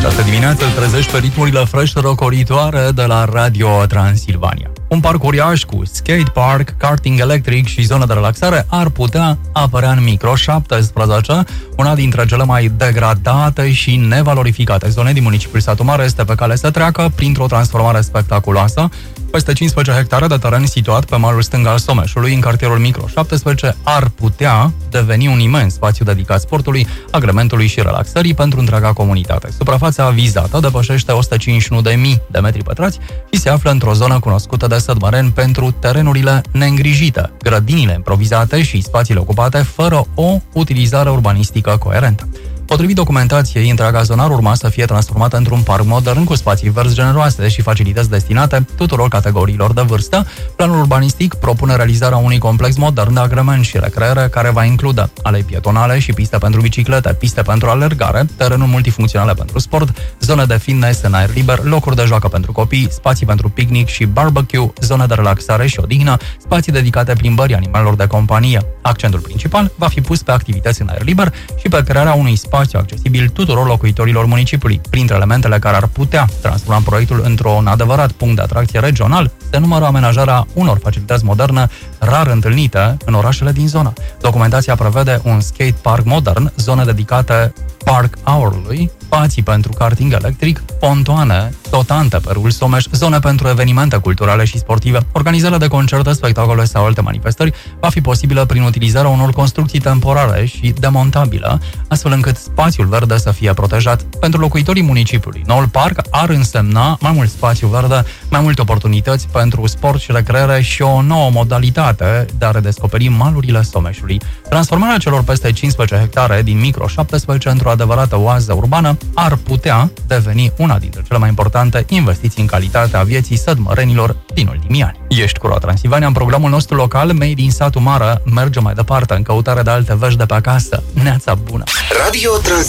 Această dimineață îl trezești pe ritmurile fresh răcoritoare de la Radio Transilvania. Un parc uriaș cu skate park, karting electric și zonă de relaxare ar putea apărea în Micro 17, una dintre cele mai degradate și nevalorificate zone din municipiul Satu Mare este pe cale să treacă printr-o transformare spectaculoasă. Peste 15 hectare de teren situat pe malul stâng al Someșului, în cartierul Micro 17, ar putea deveni un imens spațiu dedicat sportului, agrementului și relaxării pentru întreaga comunitate. Suprafața vizată depășește 151.000 de metri pătrați și se află într-o zonă cunoscută de sădmăreni pentru terenurile neîngrijite, grădinile improvizate și spațiile ocupate fără o utilizare urbanistică coerentă. Potrivit documentației, întreaga zonă ar urma să fie transformată într-un parc modern cu spații verzi generoase și facilități destinate tuturor categoriilor de vârstă. Planul urbanistic propune realizarea unui complex modern de agrement și recreere care va include alei pietonale și piste pentru biciclete, piste pentru alergare, terenuri multifuncționale pentru sport, zone de fitness în aer liber, locuri de joacă pentru copii, spații pentru picnic și barbecue, zone de relaxare și odihnă, spații dedicate plimbării animalelor de companie. Accentul principal va fi pus pe activități în aer liber și pe crearea unui spațiu accesibil tuturor locuitorilor municipiului. Printre elementele care ar putea transforma proiectul într-un adevărat punct de atracție regional, se numără amenajarea unor facilități moderne rar întâlnite în orașele din zonă. Documentația prevede un skate park modern, zone dedicate Park Hour-ului, spații pentru karting electric, pontoane flotante pe râul Someș, zone pentru evenimente culturale și sportive, organizarea de concerte, spectacole sau alte manifestări va fi posibilă prin utilizarea unor construcții temporare și demontabile, astfel încât spațiul verde să fie protejat. Pentru locuitorii municipiului, noul parc ar însemna mai mult spațiu verde, mai multe oportunități pentru sport și recreere și o nouă modalitate de a redescoperi malurile Someșului. Transformarea celor peste 15 hectare din Micro 17 într-o adevărată oază urbană ar putea deveni una dintre cele mai importante investiții în calitatea vieții sădmărenilor din ultimii ani. Ești cu Transilvania în programul nostru local Made in Satu Mare. Mergem mai departe în căutare de alte vești de pe acasă. Neața bună! Radio